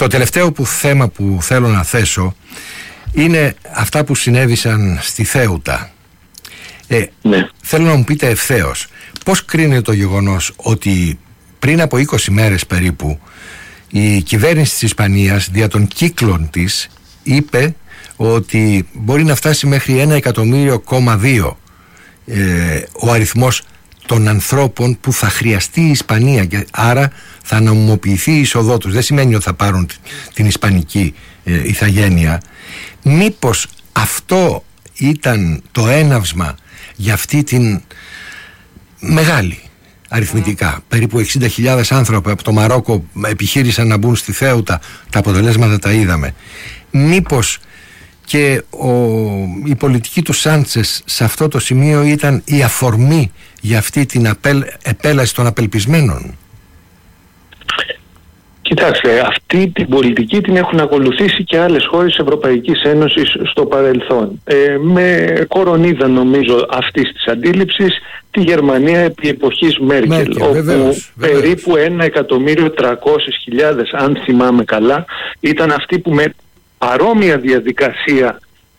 Το τελευταίο θέμα που θέλω να θέσω είναι αυτά που συνέβησαν στη Θέουτα. Ναι. Θέλω να μου πείτε ευθέως, πώς κρίνεται το γεγονός ότι πριν από 20 μέρες περίπου η κυβέρνηση της Ισπανίας δια των κύκλων της είπε ότι μπορεί να φτάσει μέχρι 1,2 εκατομμύριο ο αριθμός των ανθρώπων που θα χρειαστεί η Ισπανία και άρα θα νομιμοποιηθεί η είσοδό τους. Δεν σημαίνει ότι θα πάρουν την ισπανική ηθαγένεια. Μήπως αυτό ήταν το έναυσμα για αυτή την μεγάλη αριθμητικά, περίπου 60.000 άνθρωποι από το Μαρόκο επιχείρησαν να μπουν στη Θέουτα, τα αποτελέσματα τα είδαμε. Μήπως και η πολιτική του Σάντσες σε αυτό το σημείο ήταν η αφορμή για αυτή την επέλαση των απελπισμένων? Κοιτάξτε, αυτή την πολιτική την έχουν ακολουθήσει και άλλες χώρες της Ευρωπαϊκής Ένωσης στο παρελθόν. Με κορονίδα νομίζω αυτής της αντίληψης τη Γερμανία επί εποχής Μέρκελ, όπου βεβαίως. περίπου 1.300.000, αν θυμάμαι καλά, ήταν αυτοί που με παρόμοια διαδικασία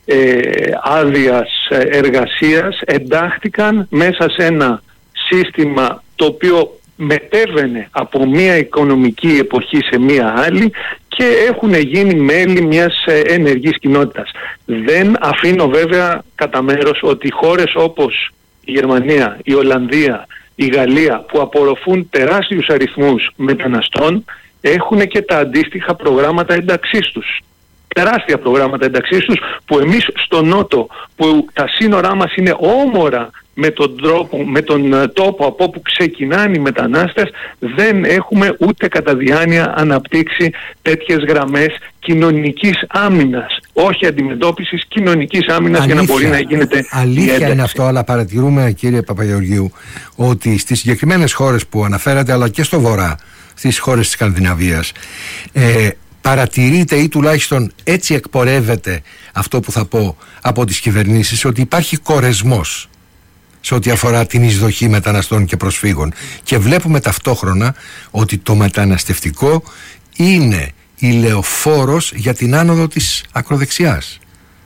άδειας εργασίας εντάχθηκαν μέσα σε ένα σύστημα το οποίο μετέβαινε από μία οικονομική εποχή σε μία άλλη και έχουν γίνει μέλη μιας ενεργής κοινότητας. Δεν αφήνω βέβαια κατά μέρος ότι χώρες όπως η Γερμανία, η Ολλανδία, η Γαλλία, που απορροφούν τεράστιους αριθμούς μεταναστών, έχουν και τα αντίστοιχα προγράμματα ένταξής τους. Τεράστια προγράμματα ένταξής τους, που εμείς στο Νότο, που τα σύνορά μας είναι όμορα με τον τόπο από όπου ξεκινάνε οι μετανάστες, δεν έχουμε ούτε κατά διάνοια αναπτύξει τέτοιες γραμμές κοινωνικής άμυνας, όχι αντιμετώπισης, κοινωνικής άμυνας, για να μπορεί να γίνεται αλήθεια είναι αυτό, αλλά παρατηρούμε, κύριε Παπαγεωργίου, ότι στις συγκεκριμένες χώρες που αναφέρατε, αλλά και στο βορρά, στις χώρες της Σκανδιναβίας, παρατηρείται ή τουλάχιστον έτσι εκπορεύεται αυτό που θα πω από τις κυβερνήσεις, ότι υπάρχει κορεσμός σε ό,τι αφορά την εισδοχή μεταναστών και προσφύγων, και βλέπουμε ταυτόχρονα ότι το μεταναστευτικό είναι η λεωφόρος για την άνοδο της ακροδεξιάς.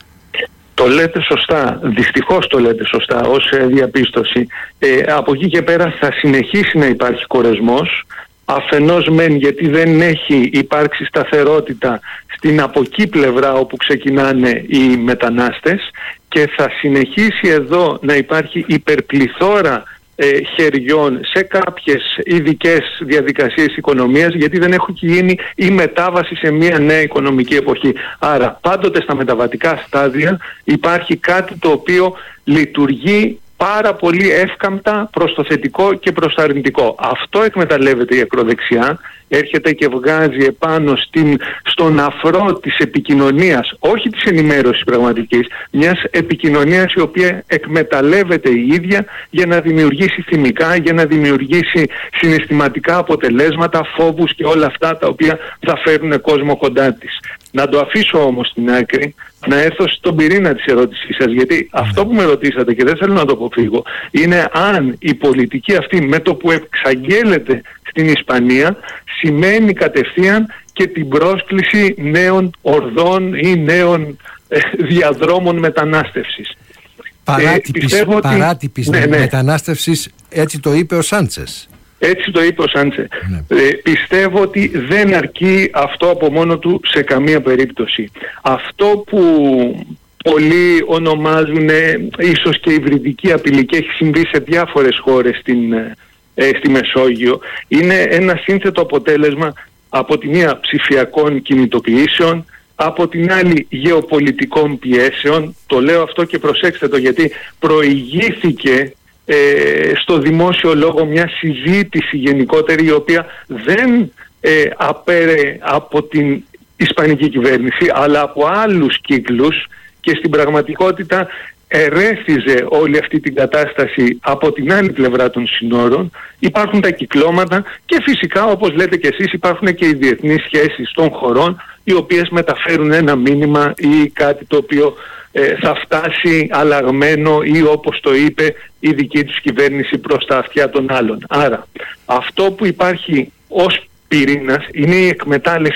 Το λέτε σωστά, δυστυχώς το λέτε σωστά ως διαπίστωση. Από εκεί και πέρα θα συνεχίσει να υπάρχει κορεσμός, αφενός μεν γιατί δεν έχει υπάρξει σταθερότητα στην από εκεί πλευρά όπου ξεκινάνε οι μετανάστες, και θα συνεχίσει εδώ να υπάρχει υπερπληθώρα χεριών σε κάποιες ειδικές διαδικασίες οικονομίας, γιατί δεν έχει γίνει η μετάβαση σε μια νέα οικονομική εποχή. Άρα πάντοτε στα μεταβατικά στάδια υπάρχει κάτι το οποίο λειτουργεί πάρα πολύ εύκαμπτα προς το θετικό και προς το αρνητικό. Αυτό εκμεταλλεύεται η ακροδεξιά, έρχεται και βγάζει επάνω στον αφρό της επικοινωνίας, όχι της ενημέρωσης πραγματικής, μιας επικοινωνίας η οποία εκμεταλλεύεται η ίδια για να δημιουργήσει θυμικά, για να δημιουργήσει συναισθηματικά αποτελέσματα, φόβους και όλα αυτά τα οποία θα φέρουν κόσμο κοντά της. Να το αφήσω όμως στην άκρη, να έρθω στον πυρήνα της ερώτησής σας, γιατί αυτό που με ρωτήσατε και δεν θέλω να το αποφύγω, είναι αν η πολιτική αυτή με το που εξαγγέλλεται στην Ισπανία σημαίνει κατευθείαν και την πρόσκληση νέων ορδών ή νέων διαδρόμων μετανάστευσης. Παράτυπης μετανάστευσης, έτσι το είπε ο Σάντσες. Έτσι το είπε ο Σάντσε. Πιστεύω ότι δεν αρκεί αυτό από μόνο του σε καμία περίπτωση. Αυτό που πολλοί ονομάζουν ίσως και υβριδική απειλή, και έχει συμβεί σε διάφορες χώρες στη Μεσόγειο, είναι ένα σύνθετο αποτέλεσμα από τη μία ψηφιακών κινητοποιήσεων, από την άλλη γεωπολιτικών πιέσεων. Το λέω αυτό και προσέξτε το, γιατί προηγήθηκε στο δημόσιο λόγο μια συζήτηση γενικότερη, η οποία δεν απέρε από την ισπανική κυβέρνηση αλλά από άλλους κύκλους, και στην πραγματικότητα ερέφιζε όλη αυτή την κατάσταση από την άλλη πλευρά των συνόρων. Υπάρχουν τα κυκλώματα και φυσικά, όπως λέτε και εσείς, υπάρχουν και οι διεθνείς σχέσεις των χωρών, οι οποίες μεταφέρουν ένα μήνυμα ή κάτι το οποίο θα φτάσει αλλαγμένο ή, όπως το είπε η δική τους κυβέρνηση, προς τα αυτιά των άλλων. Άρα αυτό που υπάρχει ως πυρήνας είναι η εκμετάλλευση